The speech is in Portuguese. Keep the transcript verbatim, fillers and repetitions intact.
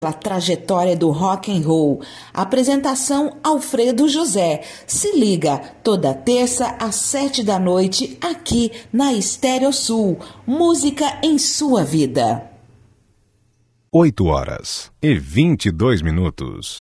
A trajetória do rock and roll. Apresentação Alfredo José. Se liga, toda terça às sete da noite, aqui na Estéreo Sul. Música em sua vida. Oito horas e vinte e dois minutos.